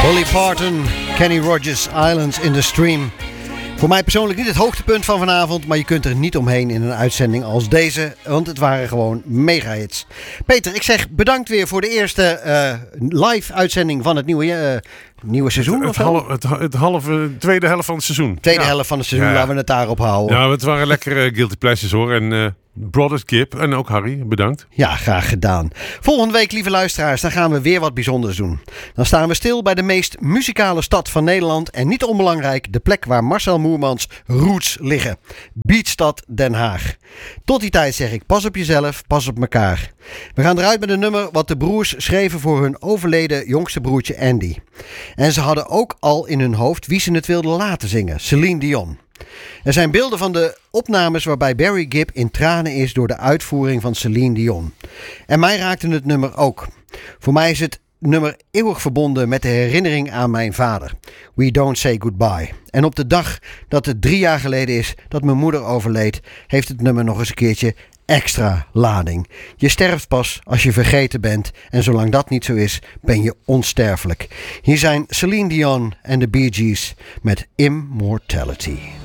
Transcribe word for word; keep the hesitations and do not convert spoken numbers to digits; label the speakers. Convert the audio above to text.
Speaker 1: Dolly Parton, Kenny Rogers, Islands in the Stream. Voor mij persoonlijk niet het hoogtepunt van vanavond, maar je kunt er niet omheen in een uitzending als deze, want het waren gewoon mega hits. Peter, ik zeg bedankt weer voor de eerste uh, live uitzending van het nieuwe, uh, nieuwe seizoen.
Speaker 2: Het, het, half, het, het halve, tweede helft van het seizoen.
Speaker 1: Tweede
Speaker 2: ja.
Speaker 1: helft van het seizoen,
Speaker 2: ja.
Speaker 1: laten we het daarop houden.
Speaker 2: Ja, het waren lekkere guilty pleasures hoor. En uh, Brothers Kip en ook Harry, bedankt.
Speaker 1: Ja, graag gedaan. Volgende week, lieve luisteraars, dan gaan we weer wat bijzonders doen. Dan staan we stil bij de meest muzikale stad van Nederland en niet onbelangrijk, de plek waar Marcel Moermans roots liggen. Beachstad Den Haag. Tot die tijd zeg ik, pas op jezelf, pas op elkaar. We gaan eruit met een nummer wat de broers schreven voor hun overleden jongste broertje Andy. En ze hadden ook al in hun hoofd wie ze het wilden laten zingen, Celine Dion. Er zijn beelden van de opnames waarbij Barry Gibb in tranen is door de uitvoering van Celine Dion. En mij raakte het nummer ook. Voor mij is het nummer eeuwig verbonden met de herinnering aan mijn vader. We Don't Say Goodbye. En op de dag dat het drie jaar geleden is dat mijn moeder overleed, heeft het nummer nog eens een keertje extra lading. Je sterft pas als je vergeten bent en zolang dat niet zo is, ben je onsterfelijk. Hier zijn Celine Dion en de Bee Gees met Immortality.